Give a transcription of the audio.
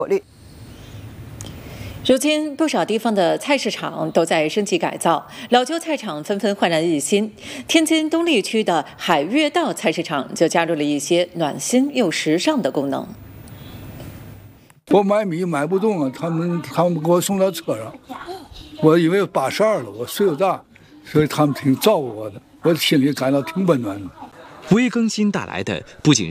如今，不少地方的菜市场都在升级改造，老旧菜场纷纷焕然一新。天津东丽区的海悦道菜市场就加入了一些暖心又时尚的功能。 我买米买不动了，他们给我送到车上，我因为82了，我岁数大，所以他们挺照顾我的，我心里感到挺温暖的。 微更新带来的不仅